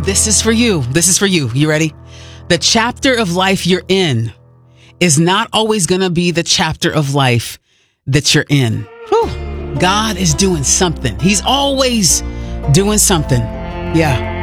this is for you. This is for you. You ready? The chapter of life you're in is not always going to be the chapter of life that you're in. Whew. God is doing something. He's always doing something. Yeah.